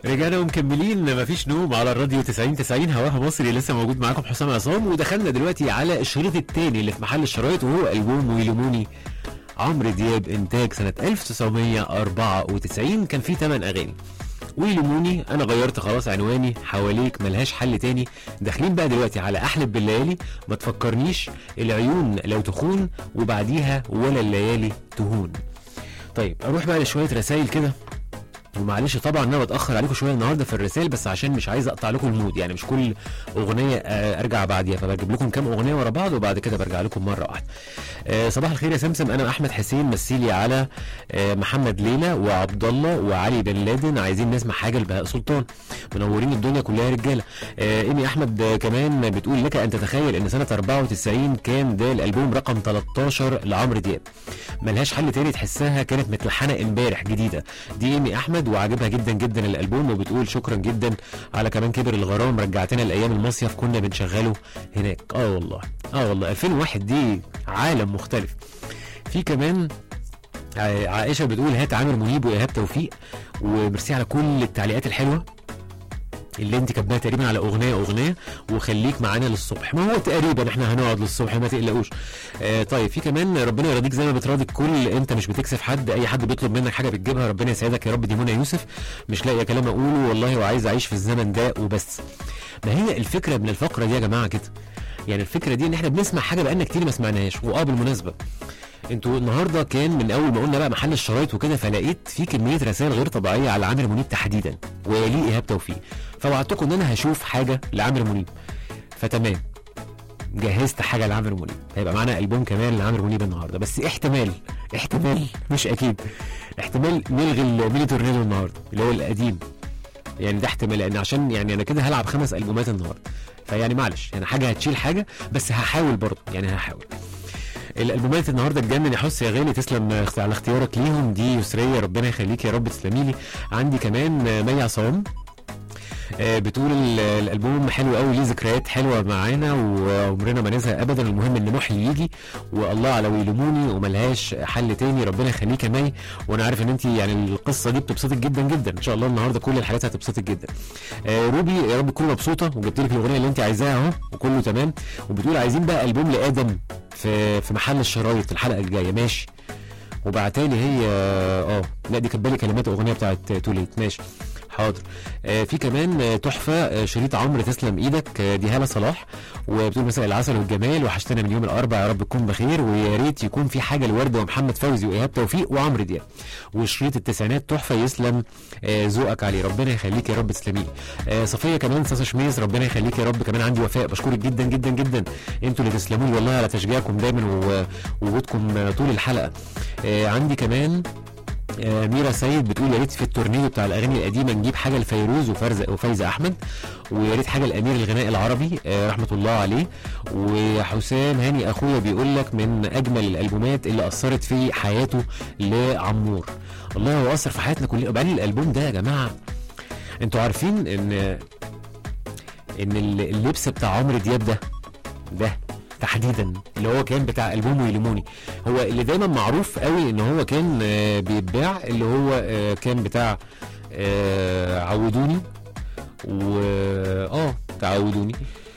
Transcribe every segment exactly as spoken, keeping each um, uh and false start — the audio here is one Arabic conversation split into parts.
رجعنا ومكملين مفيش نوم على الراديو تسعين تسعين هواها مصري. لسه موجود معاكم حسام عصام، ودخلنا دلوقتي على الشريط الثاني اللي في محل الشرايط، وهو ألبوم ويلوموني عمرو دياب، انتاج سنة ألف وتسعمية وأربعة وتسعين. كان فيه ثمانية اغاني. ويلوموني انا غيرت خلاص عنواني، حواليك ملهاش حل تاني، داخلين بقى دلوقتي على احلف بالليالي، ما تفكرنيش، العيون لو تخون، وبعديها ولا الليالي تهون. طيب اروح بقى لشويه رسائل كده، ومعلش طبعا انا بتاخر عليكم شويه النهارده في الرسائل، بس عشان مش عايز اقطع لكم المود، يعني مش كل اغنيه ارجع بعديها، فبجيب لكم كام اغنيه ورا بعض وبعد كده برجع لكم مره واحده. أه صباح الخير يا سمسم، انا احمد حسين، مثيلي على أه محمد ليلى وعبد الله وعلي بن لادن، عايزين نسمع حاجه لبهاء سلطان، منورين الدنيا كلها رجاله. أه ايمي احمد كمان بتقول لك ان تتخيل ان سنه أربعة وتسعين كان ده الالبوم رقم تلتاشر لعمرو دياب، ملهاش حل تاني، تحسها كانت متلحنه امبارح جديده. دي ايمي احمد وعجبها جدا جدا الالبوم، وبتقول شكرا جدا على كمان كبر الغرام، رجعتنا لايام المصيف كنا بنشغله هناك. اه والله اه والله ألفين وواحد دي عالم مختلف. في كمان عائشه بتقول هات عامر منيب وايهاب توفيق، وميرسي على كل التعليقات الحلوه اللي انت كاتباها تقريبا على اغنيه اغنيه، وخليك معانا للصبح، ما هو تقريبا احنا هنقعد للصبح ما تقلقوش. آه طيب في كمان ربنا يرضيك زي ما بتراضي الكل، انت مش بتكسف حد، اي حد بيطلب منك حاجه بتجيبها، ربنا يسعدك يا رب. دي منى يوسف، مش لاقيه كلام اقوله والله، وعايز اعيش في الزمن ده وبس. ما هي الفكره من الفقره دي يا جماعه كده، يعني الفكره دي ان احنا بنسمع حاجه بقالنا كتير ما سمعناهاش. واه بالمناسبه انتوا النهارده كان من اول ما قلنا بقى محل الشرايط وكده، فلقيت في كميه رسائل غير طبيعيه على عامر منيب تحديدا ويليه ايهاب توفيق، فوعدتكم ان انا هشوف حاجه لعامر منيب، فتمام جهزت حاجه لعامر منيب، هيبقى معانا البوم كمان لعامر منيب النهارده، بس احتمال احتمال مش اكيد، احتمال نلغي الميني تورنيدو النهارده اللي هو القديم، يعني ده احتمال، لان عشان يعني انا كده هلعب خمس البومات النهارده، فيعني معلش يعني حاجه هتشيل حاجه، بس هحاول برضه يعني هحاول. الالبومات النهارده تجنن يا حس يا غالي، تسلم على اختيارك ليهم. دي يسريه ربنا يخليك يا رب، تسلمي لي. عندي كمان مي عصام آه بتقول الالبوم حلو قوي، ليه ذكريات حلوه معانا وعمرنا ما نزهق ابدا، المهم ان محي يجي، والله على ويلوموني وملهاش حل تاني، ربنا يخليك يا مي. وانا عارف ان انت يعني القصه دي بتبسطك جدا جدا، ان شاء الله النهارده كل الحاجات هتبسطك جدا. آه روبي يا رب تكوني مبسوطه، وجبت لك الاغنيه اللي انت عايزاها اهو وكله تمام، وبتقول عايزين بقى البوم لادم في في محل الشرايط الحلقه الجايه، ماشي. وبعتالي هي اه لا دي كانت بالي كلمات الاغنيه بتاعت توليت، ماشي حاضر. آه في كمان آه تحفه آه شريط عمرو تسلم ايدك، آه دي هاله صلاح، وبتقول مساء العسل والجمال، وحشتنا من يوم الاربعاء يا رب تكون بخير، ويا ريت يكون في حاجه لورده ومحمد فوزي وايهاب توفيق وعمرو دياب، وشريط التسعينات تحفه يسلم آه ذوقك عليه، ربنا يخليك يا رب، تسلمي لي. آه صفيه كمان ساسا شميز، ربنا يخليك يا رب. كمان عندي وفاء، بشكرك جدا جدا جدا، انتوا اللي تسلموا لي والله على تشجيعكم دايما ووجودكم طول الحلقه. آه عندي كمان آه ميرا سيد بتقول يا ريت في التورنيدو بتاع الاغاني القديمه نجيب حاجه لفيروز وفرزه وفايزه احمد، ويا ريت حاجه لامير الغناء العربي آه رحمه الله عليه. وحسام هاني اخويا بيقول لك من اجمل الالبومات اللي اثرت في حياته لعمور، والله هو اثر في حياتنا كلنا. وبعدين الالبوم ده يا جماعه انتوا عارفين ان ان اللبس بتاع عمرو دياب ده ده تحديدا اللي هو كان بتاع البوم ويلموني، هو اللي دايما معروف قوي ان هو كان بيتباع، اللي هو كان بتاع عودوني و اه تعودوني،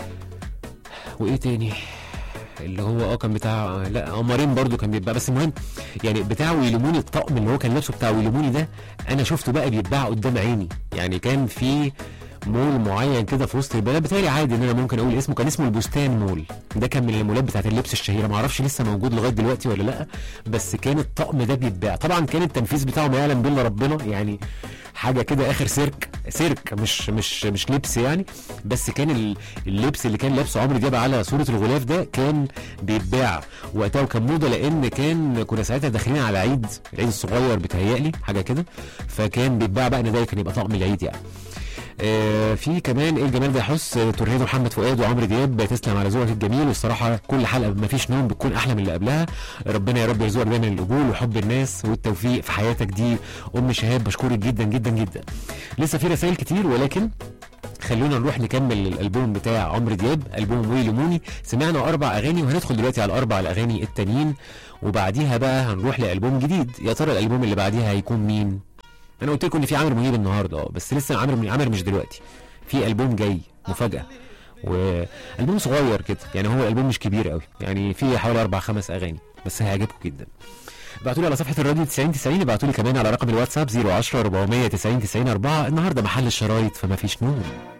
وايه تاني اللي هو اه كان بتاع لا قمرين برضو كان بيتباع، بس المهم يعني بتاع ويلموني الطقم اللي هو كان لابسه بتاع ويلموني ده انا شفته بقى بيتباع قدام عيني، يعني كان في مول معين كده في وسط البلد، بتهيألي عادي ان انا ممكن اقول اسمه، كان اسمه البستان مول، ده كان من المولات بتاعت اللبس الشهيره، ما اعرفش لسه موجود لغايه دلوقتي ولا لا، بس كان الطقم ده بيتباع. طبعا كان التنفيذ بتاعه ما يعلم بالله ربنا، يعني حاجه كده اخر سيرك سيرك مش مش مش لبس يعني، بس كان اللبس اللي كان لابسه عمرو دياب على صوره الغلاف ده كان بيتباع وقتها، وكان موضه، لان كان كنا ساعتها داخلين على عيد العيد الصغير بتهيألي حاجه كده، فكان بيتباع بقى ان ده كان يبقى طقم العيد يعني. آه في كمان ايه الجمال ده يحس تورنيدو محمد فؤاد وعمرو دياب، تسلم على ذوقك الجميل، والصراحه كل حلقه ما فيش نوم بتكون احلى من اللي قبلها، ربنا يا رب يرزقك دايما القبول وحب الناس والتوفيق في حياتك. دي ام شهاب، بشكرك جدا جدا جدا. لسه في رسائل كتير، ولكن خلونا نروح نكمل الالبوم بتاع عمرو دياب، البوم ويلوموني. سمعنا اربع اغاني وهندخل دلوقتي على الاربع الاغاني التانيين، وبعديها بقى هنروح لالبوم جديد. يا ترى الالبوم اللي بعديها هيكون مين؟ انا قلت لكم ان في عامر منيب النهارده اه بس لسه عامر منيب عامر مش دلوقتي، في البوم جاي مفاجاه، والبوم صغير كده يعني، هو الالبوم مش كبير قوي يعني، فيه حوالي اربع خمس اغاني بس هيعجبكم جدا. ابعتوا لي على صفحه الراديو تسعين تسعين، ابعتوا لي كمان على رقم الواتساب صفر عشرة أربعمية تسعين تسعين أربعة. النهارده محل الشرايط فما فيش نوم.